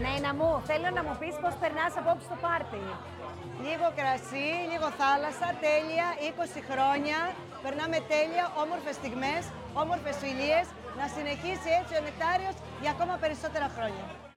Νένα μου, θέλω να μου πεις πώς περνάς απόψε στο πάρτι. Λίγο κρασί, λίγο θάλασσα, τέλεια, 20 χρόνια. Περνάμε τέλεια, όμορφες στιγμές, όμορφες φιλίες. Να συνεχίσει έτσι ο Νεκτάριος για ακόμα περισσότερα χρόνια.